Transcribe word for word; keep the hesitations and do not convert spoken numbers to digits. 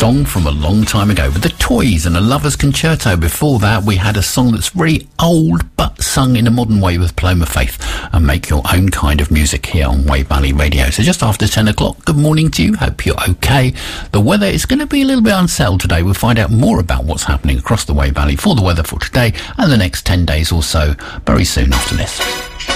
song from a long time ago with the Toys and a Lover's Concerto. Before that, we had a song that's very old but sung in a modern way with Paloma Faith and Make Your Own Kind of Music here on Wave Valley Radio. So just after ten o'clock, good morning to you. Hope you're okay. The weather is going to be a little bit unsettled today. We'll find out more about what's happening across the Wave Valley for the weather for today and the next ten days or so very soon after this.